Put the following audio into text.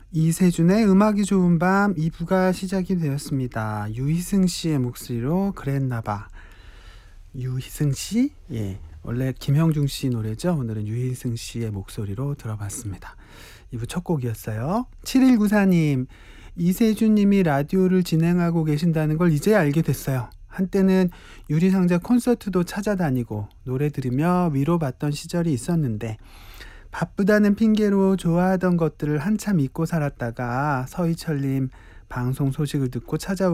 이세준의 음악이 좋은 밤 2부가 시작이 되었습니다. 유희승 씨의 목소리로 그랬나봐. 유희승 씨? 예. 원래 김형중 씨 노래죠. 오늘은 유희승 씨의 목소리로 들어봤습니다. 2부 첫 곡이었어요. 7194님, 이세준 님이 라디오를 진행하고 계신다는 걸 이제 알게 됐어요. 한때는 유리상자 콘서트도 찾아다니고 노래 들으며 위로받던 시절이 있었는데 바쁘다는 핑계로 좋아하던 것들을 한참 잊고 살았다가 서희철님 방송 소식을 듣고 찾아오고